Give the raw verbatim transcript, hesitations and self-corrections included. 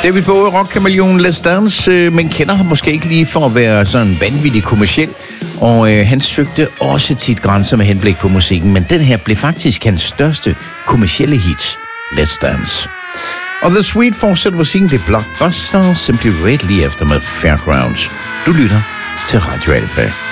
David Bowie, rockkameleon Let's Dance, øh, men kender ham måske ikke lige for at være sådan vanvittig kommerciel. Og øh, han søgte også tit grænser med henblik på musikken, men den her blev faktisk hans største kommercielle hit, Let's Dance. Og The Sweet fortsætter musikken, det blockbuster Simply Red lige efter med Fairgrounds. Du lytter til Radio Alpha.